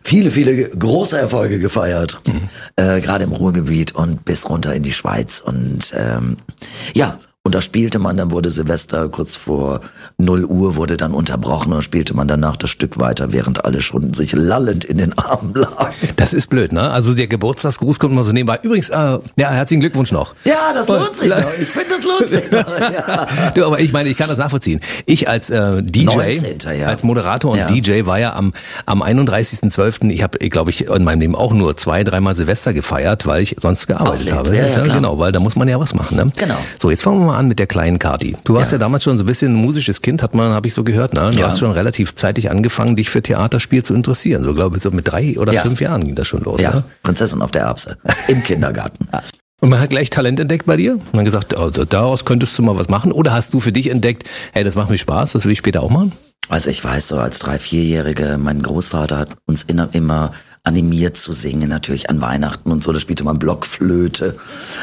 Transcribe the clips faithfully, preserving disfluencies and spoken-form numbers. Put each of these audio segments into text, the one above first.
viele, viele große Erfolge gefeiert. Mhm. Äh, gerade im Ruhrgebiet und bis runter in die Schweiz. Und ähm, ja, und da spielte man, dann wurde Silvester kurz vor null Uhr wurde dann unterbrochen und spielte man danach das Stück weiter, während alle schon sich lallend in den Armen lagen. Das ist blöd, ne? Also der Geburtstagsgruß kommt mal so nebenbei. Übrigens, äh, ja, herzlichen Glückwunsch noch. Ja, das lohnt sich doch. Ich finde, das lohnt sich doch. Ja. Du, aber ich meine, ich kann das nachvollziehen. Ich als äh, D J, neunzehnten Ja. als Moderator und ja. D J war ja am am einunddreißigsten zwölften Ich habe, glaube ich, in meinem Leben auch nur zwei, dreimal Silvester gefeiert, weil ich sonst gearbeitet Auflegt. habe. Ja, ja, ja, genau, weil da muss man ja was machen. Ne? Genau. So, jetzt fangen wir mal an mit der kleinen Kati. Du warst ja. ja damals schon so ein bisschen ein musisches Kind, hat man, habe ich so gehört. Ne? Du ja. hast schon relativ zeitig angefangen, dich für Theaterspiel zu interessieren. So glaube ich, so mit drei oder ja. fünf Jahren ging das schon los. Ja, ne? Prinzessin auf der Erbse im Kindergarten. Ja. Und man hat gleich Talent entdeckt bei dir? Und dann gesagt, oh, daraus könntest du mal was machen? Oder hast du für dich entdeckt, hey, das macht mir Spaß, das will ich später auch machen? Also ich weiß so, als drei-, vierjährige, mein Großvater hat uns immer animiert zu singen, natürlich an Weihnachten und so, da spielte man Blockflöte.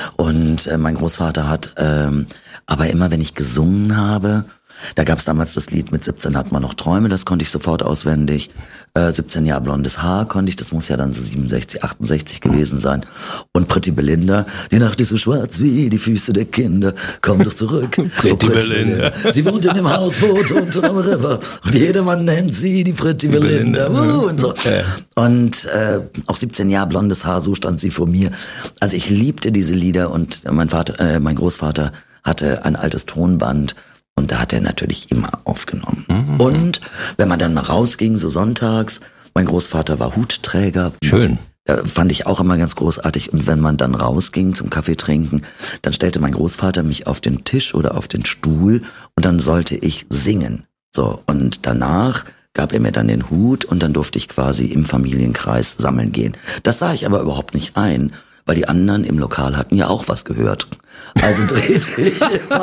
Und äh, mein Großvater hat, ähm, aber immer wenn ich gesungen habe, da gab's damals das Lied mit siebzehn hat man noch Träume, das konnte ich sofort auswendig. Äh, siebzehn Jahre blondes Haar konnte ich, das muss ja dann so siebenundsechzig, achtundsechzig gewesen sein. Und Pretty Belinda, die Nacht ist so schwarz wie die Füße der Kinder, komm doch zurück. Pretty, oh, Pretty Belinda. Belinda. Sie wohnt in dem Hausboot unten am River und jedermann nennt sie die Pretty Belinda. Belinda. Uh, und so. Ja. Und äh, auch siebzehn Jahre blondes Haar, so stand sie vor mir. Also ich liebte diese Lieder und mein Vater, äh, mein Großvater hatte ein altes Tonband. Und da hat er natürlich immer aufgenommen. Mhm. Und wenn man dann mal rausging, so sonntags, mein Großvater war Hutträger. Schön. Da fand ich auch immer ganz großartig. Und wenn man dann rausging zum Kaffee trinken, dann stellte mein Großvater mich auf den Tisch oder auf den Stuhl und dann sollte ich singen. So, und danach gab er mir dann den Hut und dann durfte ich quasi im Familienkreis sammeln gehen. Das sah ich aber überhaupt nicht ein, weil die anderen im Lokal hatten ja auch was gehört. Also drehte ich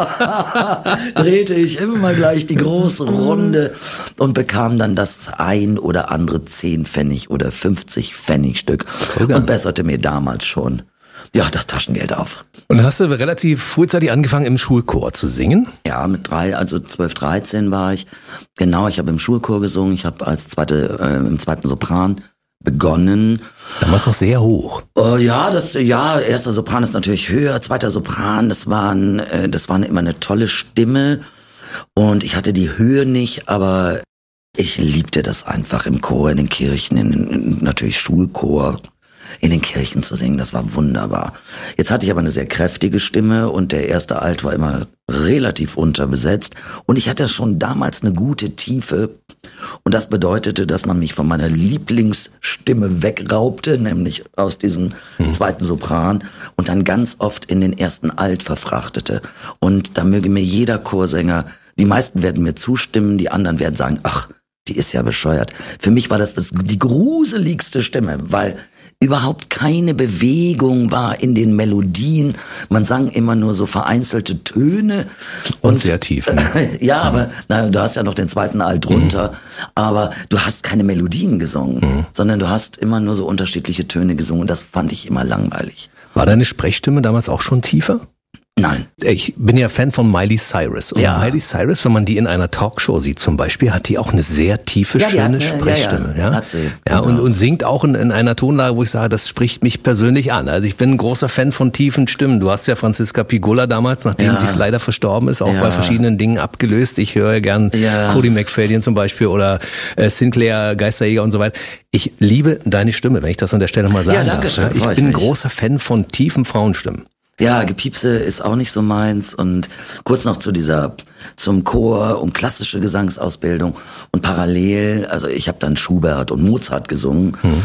immer, drehte ich immer gleich die große Runde und bekam dann das ein oder andere zehn Pfennig oder fünfzig Pfennig Stück okay. und besserte mir damals schon ja das Taschengeld auf. Und hast du relativ frühzeitig angefangen, im Schulchor zu singen? Ja, mit drei, also zwölf, dreizehn war ich. Genau, ich habe im Schulchor gesungen. Ich habe als zweite, äh, im zweiten Sopran begonnen. Damals noch sehr hoch. Oh, ja, das, ja, erster Sopran ist natürlich höher, zweiter Sopran, das waren, äh, das war immer eine tolle Stimme und ich hatte die Höhe nicht, aber ich liebte das einfach im Chor, in den Kirchen, in, in natürlich Schulchor, in den Kirchen zu singen, das war wunderbar. Jetzt hatte ich aber eine sehr kräftige Stimme und der erste Alt war immer relativ unterbesetzt und ich hatte schon damals eine gute Tiefe und das bedeutete, dass man mich von meiner Lieblingsstimme wegraubte, nämlich aus diesem hm. zweiten Sopran und dann ganz oft in den ersten Alt verfrachtete. Und da möge mir jeder Chorsänger, die meisten werden mir zustimmen, die anderen werden sagen, ach, die ist ja bescheuert. Für mich war das, das die gruseligste Stimme, weil überhaupt keine Bewegung war in den Melodien. Man sang immer nur so vereinzelte Töne. Und, und sehr tief. Ne? Äh, ja, aber na, du hast ja noch den zweiten Alt drunter. Mhm. Aber du hast keine Melodien gesungen, mhm. sondern du hast immer nur so unterschiedliche Töne gesungen. Das fand ich immer langweilig. War deine Sprechstimme damals auch schon tiefer? Nein. Ich bin ja Fan von Miley Cyrus. Und ja. Miley Cyrus, wenn man die in einer Talkshow sieht zum Beispiel, hat die auch eine sehr tiefe, ja, schöne hat, Sprechstimme. Ja, ja, ja. Hat sie. Ja, genau. und, und singt auch in, in einer Tonlage, wo ich sage, das spricht mich persönlich an. Also ich bin ein großer Fan von tiefen Stimmen. Du hast ja Franziska Pigula damals, nachdem ja. sie leider verstorben ist, auch ja. bei verschiedenen Dingen abgelöst. Ich höre gern ja. Cody McFadden zum Beispiel oder äh, Sinclair, Geisterjäger und so weiter. Ich liebe deine Stimme, wenn ich das an der Stelle mal sagen ja, danke darf. schön, Ja, ich ich bin ein mich. großer Fan von tiefen Frauenstimmen. Ja, Gepiepse ist auch nicht so meins und kurz noch zu dieser, zum Chor und klassische Gesangsausbildung und parallel, also ich habe dann Schubert und Mozart gesungen mhm.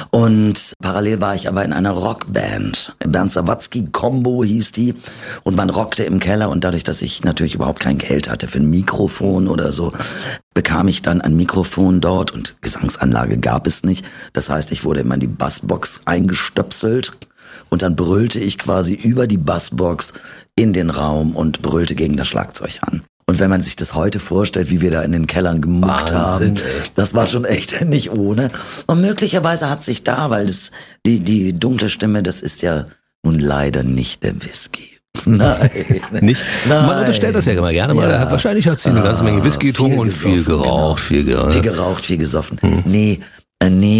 und parallel war ich aber in einer Rockband, Bernd Sawatzki Combo hieß die und man rockte im Keller und dadurch, dass ich natürlich überhaupt kein Geld hatte für ein Mikrofon oder so, bekam ich dann ein Mikrofon dort und Gesangsanlage gab es nicht, das heißt, ich wurde immer in die Bassbox eingestöpselt. Und dann brüllte ich quasi über die Bassbox in den Raum und brüllte gegen das Schlagzeug an. Und wenn man sich das heute vorstellt, wie wir da in den Kellern gemuckt Wahnsinn, haben, ey. das war schon echt nicht ohne. Und möglicherweise hat sich da, weil das, die, die dunkle Stimme, das ist ja nun leider nicht der Whisky. Nein. Nicht? Nein. Man unterstellt das ja immer gerne, aber Ja. wahrscheinlich hat sie eine ganze Menge Whisky getrunken und viel gesoffen, geraucht, genau. viel geraucht. Viel geraucht, viel gesoffen. Hm. Nee, äh, nee.